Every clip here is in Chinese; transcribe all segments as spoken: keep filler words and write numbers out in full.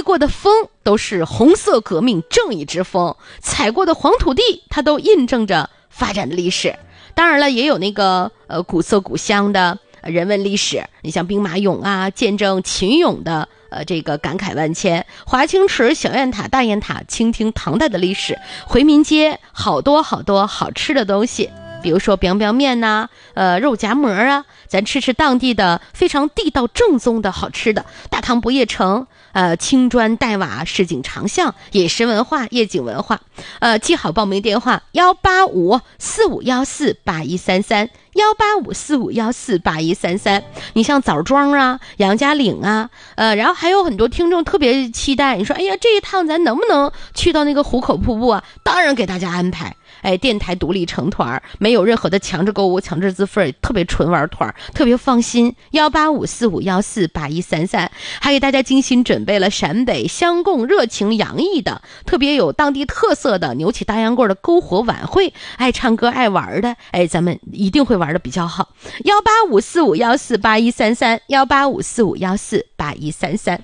吹过的风都是红色革命正义之风，踩过的黄土地它都印证着发展的历史。当然了，也有那个呃古色古香的人文历史，你像兵马俑啊，见证秦俑的呃这个感慨万千，华清池、小雁塔、大雁塔倾听唐代的历史，回民街好多好多好吃的东西，比如说 biang biang 面呐、啊，呃肉夹馍啊，咱吃吃当地的非常地道正宗的好吃的。大唐不夜城，呃青砖黛瓦，市井长巷，饮食文化，夜景文化。呃记好报名电话幺八五四五幺四八一三三幺八五四五幺四八一三三。你像枣庄啊、杨家岭啊，呃然后还有很多听众特别期待，你说哎呀这一趟咱能不能去到那个壶口瀑布啊？当然给大家安排。哎，电台独立成团，没有任何的强制购物、强制自费，特别纯玩团，特别放心。幺八五四五幺四八一三三，还给大家精心准备了陕北相共热情洋溢的、特别有当地特色的扭起大洋棍的篝火晚会。爱唱歌、爱玩的，哎，咱们一定会玩的比较好。幺八五四五幺四八一三三，幺八五四五幺四八一三三。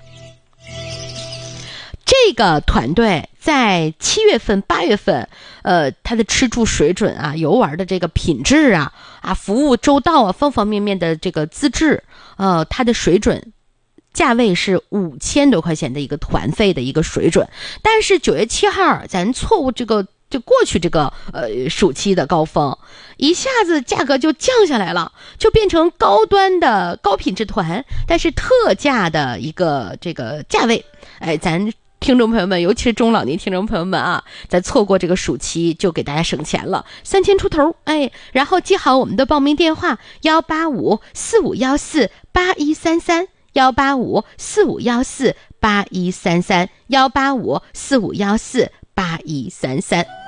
这个团队在七月份、八月份，呃，它的吃住水准啊、游玩的这个品质啊、啊服务周到啊，方方面面的这个资质，呃，它的水准，价位是五千多块钱的一个团费的一个水准。但是九月七号，咱错误这个就过去这个呃暑期的高峰，一下子价格就降下来了，就变成高端的高品质团，但是特价的一个这个价位，哎，咱。听众朋友们，尤其是中老年听众朋友们啊，咱错过这个暑期就给大家省钱了，三千出头，哎，然后记好我们的报名电话幺八五四五幺四八一三三幺八五四五幺四八一三三幺八五四五幺四八一三三。